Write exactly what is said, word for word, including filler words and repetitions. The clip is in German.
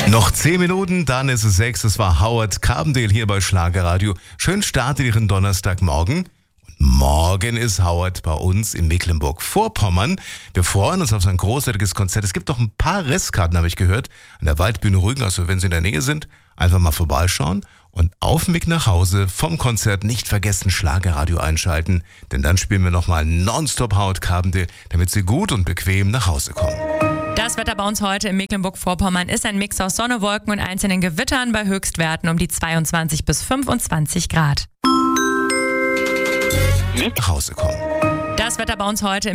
Noch zehn Minuten, dann ist es sechs. Es war Howard Carpendale hier bei Schlagerradio. Schön startet Ihren Donnerstagmorgen. Morgen ist Howard bei uns in Mecklenburg-Vorpommern. Wir freuen uns auf sein großartiges Konzert. Es gibt noch ein paar Restkarten, habe ich gehört, an der Waldbühne Rügen. Also wenn Sie in der Nähe sind, einfach mal vorbeischauen. Und auf dem Weg nach Hause vom Konzert nicht vergessen, Schlagerradio einschalten. Denn dann spielen wir nochmal nonstop Howard Carpendale, damit Sie gut und bequem nach Hause kommen. Das Wetter bei uns heute in Mecklenburg-Vorpommern ist ein Mix aus Sonne, Wolken und einzelnen Gewittern bei Höchstwerten um die zweiundzwanzig bis fünfundzwanzig Grad. Nach Hause kommen. Das Wetter bei uns heute im